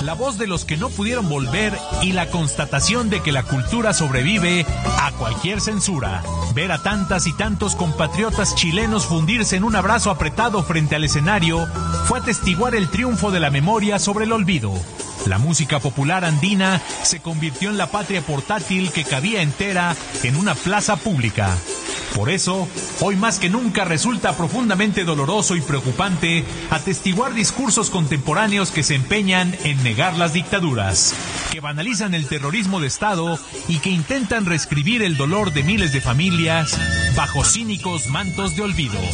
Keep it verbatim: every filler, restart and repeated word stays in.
la voz de los que no pudieron volver y la constatación de que la cultura sobrevive a cualquier censura. Ver a tantas y tantos compatriotas chilenos fundirse en un abrazo apretado frente al escenario fue atestiguar el triunfo de la memoria sobre el olvido. La música popular andina se convirtió en la patria portátil que cabía entera en una plaza pública. Por eso, hoy más que nunca resulta profundamente doloroso y preocupante atestiguar discursos contemporáneos que se empeñan en negar las dictaduras, que banalizan el terrorismo de Estado y que intentan reescribir el dolor de miles de familias bajo cínicos mantos de olvido.